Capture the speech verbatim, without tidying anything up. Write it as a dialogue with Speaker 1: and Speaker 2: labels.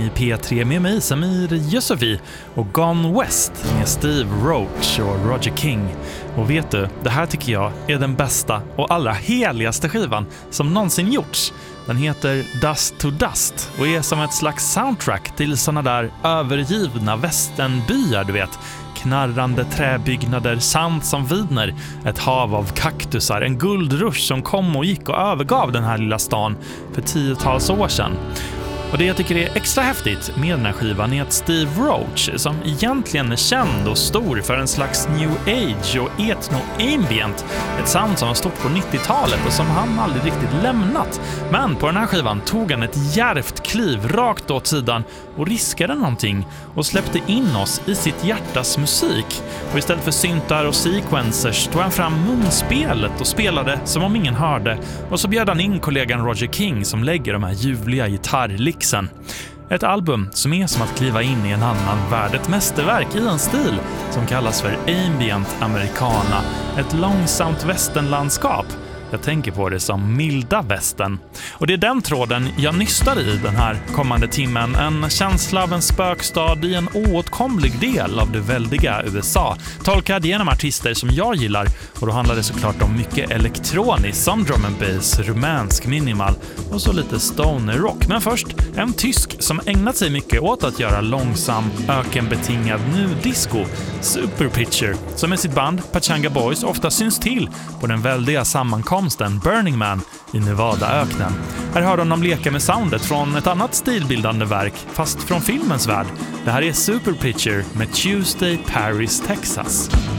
Speaker 1: i P tre med mig, Samir Yusufi, och Gone West med Steve Roach och Roger King. Och vet du, det här tycker jag är den bästa och allra heligaste skivan som någonsin gjorts. Den heter Dust to Dust och är som ett slags soundtrack till såna där övergivna västernbyar, du vet. Knarrande träbyggnader, sand som vidner, ett hav av kaktusar, en guldrush som kom och gick och övergav den här lilla stan för tiotals år sedan. Och det jag tycker är extra häftigt med den här skivan är att Steve Roach, som egentligen är känd och stor för en slags new age och ethno-ambient, ett sound som var stort på nittiotalet och som han aldrig riktigt lämnat. Men på den här skivan tog han ett djärvt kliv rakt åt sidan och riskade någonting och släppte in oss i sitt hjärtas musik. Och istället för syntar och sequencers tog han fram munspelet och spelade som om ingen hörde, och så bjöd han in kollegan Roger King som lägger de här ljuvliga gitarrlixen. Ett album som är som att kliva in i en annan värld, ett mästerverk i en stil som kallas för ambient americana, ett långsamt västernlandskap. Jag tänker på det som milda västern. Och det är den tråden jag nystar i den här kommande timmen. En känsla av en spökstad i en oåtkomlig del av det väldiga U S A. Tolkad genom artister som jag gillar. Och då handlar det såklart om mycket elektroniskt som drum and bass, rumänsk minimal och så lite stoner rock. Men först en tysk som ägnat sig mycket åt att göra långsam, ökenbetingad nu-disco, Superpitcher, som med sitt band Pachanga Boys ofta syns till på den väldiga sammankomsten Burning Man i Nevadaöknen. Här hör de leka med soundet från ett annat stilbildande verk, fast från filmens värld. Det här är Superpitcher med Tuesday, Paris, Texas.